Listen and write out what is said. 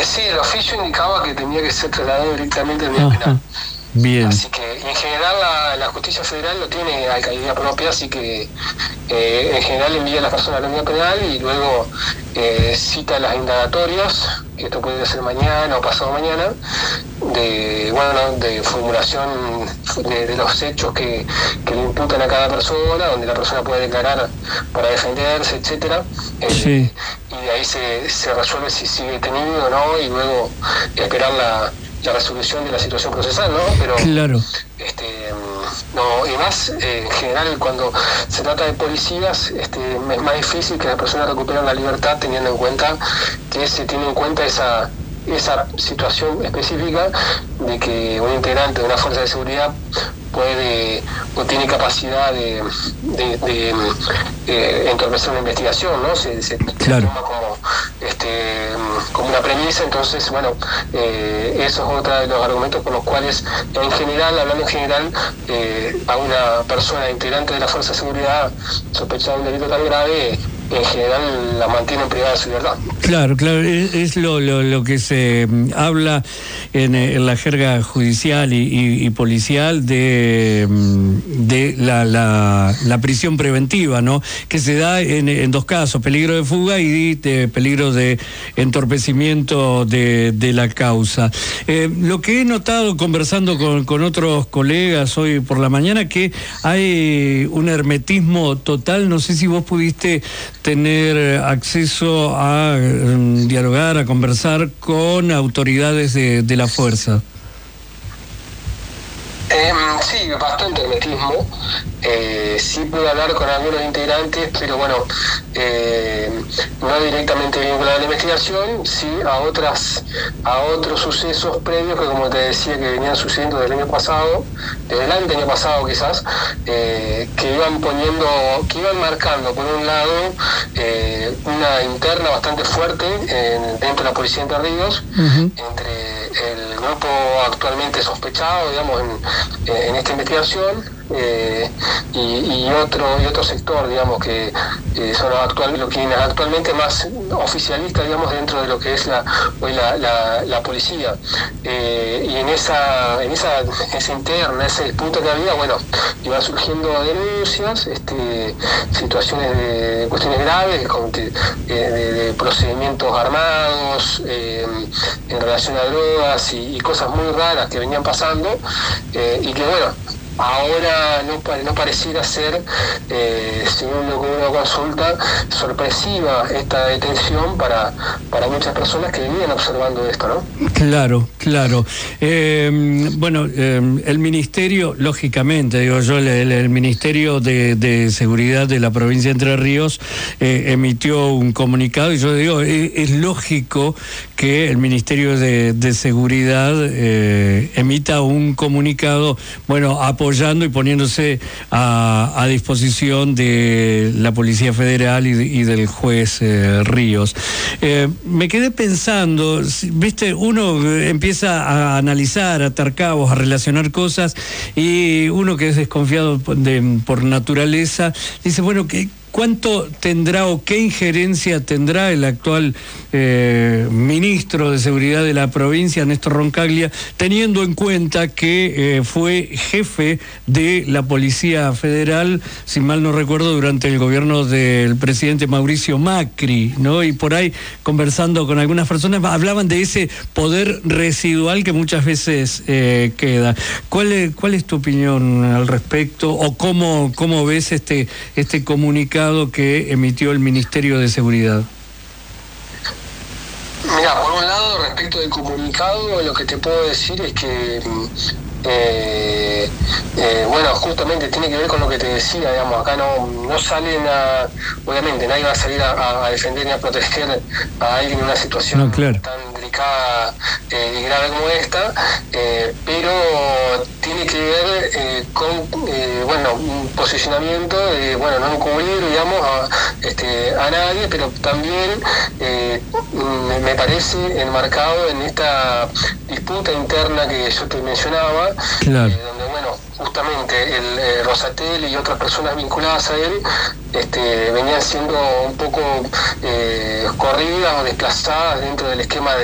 Sí, el oficio indicaba que tenía que ser trasladado directamente al medio penal. Bien. Así que en general la justicia federal no tiene alcaldía propia, así que en general envía a la persona al medio penal y luego cita las indagatorias, que esto puede ser mañana o pasado mañana, de formulación de los hechos que le imputan a cada persona, donde la persona puede declarar para defenderse, etcétera. Sí. Y de ahí se resuelve si sigue detenido o no, y luego esperar la resolución de la situación procesal, ¿no? Pero claro. No, y más en general cuando se trata de policías es más difícil que las personas recuperen la libertad, teniendo en cuenta que se tiene en cuenta esa situación específica de que un integrante de una fuerza de seguridad puede o tiene capacidad de entorpecer una investigación, ¿no? Se claro. toma como una premisa. Entonces, bueno, eso es otro de los argumentos por los cuales, hablando en general, a una persona integrante de la fuerza de seguridad sospechada de un delito tan grave, en general la mantienen privada de su libertad. Claro, es lo que se habla en la jerga judicial y policial de la prisión preventiva, ¿no? Que se da en dos casos, peligro de fuga y peligro de entorpecimiento de la causa. Lo que he notado conversando con otros colegas hoy por la mañana, que hay un hermetismo total. No sé si vos pudiste tener acceso a dialogar, a conversar con autoridades de la fuerza. Sí, bastante hermetismo. Sí pude hablar con algunos integrantes, pero bueno, no directamente vinculado a la investigación, sí a otros sucesos previos que, como te decía, que venían sucediendo desde el año pasado, desde el año pasado quizás, que iban marcando por un lado una interna bastante fuerte dentro de la policía de Entre Ríos, entre el grupo actualmente sospechado, digamos, en esta investigación, y otro sector, digamos, que son quienes actualmente más oficialistas, digamos, dentro de lo que es la policía. Y en esa interna, ese disputa que había, bueno, iban surgiendo denuncias, situaciones de cuestiones graves, de procedimientos armados, en relación a drogas y cosas muy raras que venían pasando, y que, bueno, ahora no pareciera ser, según lo que uno consulta, sorpresiva esta detención para muchas personas que venían observando esto, ¿no? Claro. Bueno, el ministerio, lógicamente, digo yo, el Ministerio de Seguridad de la provincia de Entre Ríos emitió un comunicado, y yo digo, es lógico que el Ministerio de Seguridad emita un comunicado, bueno, apoyando y poniéndose a disposición de la Policía Federal y del juez Ríos. Me quedé pensando, viste, uno empieza a analizar, a atar cabos, a relacionar cosas, y uno que es desconfiado por naturaleza, dice, bueno, ¿cuánto tendrá o qué injerencia tendrá el actual ministro de Seguridad de la provincia, Néstor Roncaglia, teniendo en cuenta que fue jefe de la Policía Federal, si mal no recuerdo, durante el gobierno del presidente Mauricio Macri, ¿no? Y por ahí, conversando con algunas personas, hablaban de ese poder residual que muchas veces queda. ¿Cuál es tu opinión al respecto, o cómo ves este comunicado que emitió el Ministerio de Seguridad? Mira, por un lado, respecto del comunicado, lo que te puedo decir es que bueno, justamente tiene que ver con lo que te decía, digamos, acá no salen obviamente nadie va a salir a defender ni a proteger a alguien en una situación tan delicada y grave como esta, pero tiene que ver con bueno, un posicionamiento de, bueno, no encubrir, digamos, a nadie, pero también me parece enmarcado en esta disputa interna que yo te mencionaba, donde, bueno, justamente el Rosatel y otras personas vinculadas a él venían siendo un poco corridas o desplazadas dentro del esquema